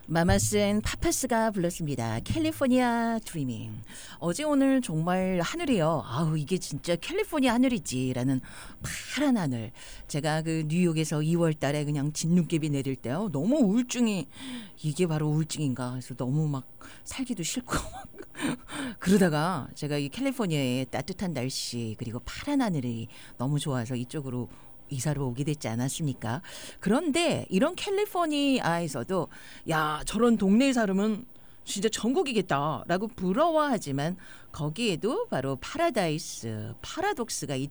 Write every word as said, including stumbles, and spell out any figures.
마마스 앤 파파스가 불렀습니다. 캘리포니아 드리밍. 어제 오늘 정말 하늘이요. 아우 이게 진짜 캘리포니아 하늘이지라는 파란 하늘. 제가 그 뉴욕에서 이월 달에 그냥 진눈깨비 내릴 때요. 너무 우울증이 이게 바로 우울증인가 해서 너무 막 살기도 싫고 막 그러다가 제가 이 캘리포니아의 따뜻한 날씨 그리고 파란 하늘이 너무 좋아서 이쪽으로 이사를 오게 됐지 않았습니까? 그런데 이런 캘리포니아에서도 야 저런 동네에 살면 진짜 천국이겠다라고 부러워하지만 거기에도 바로 파라다이스, 파라독스가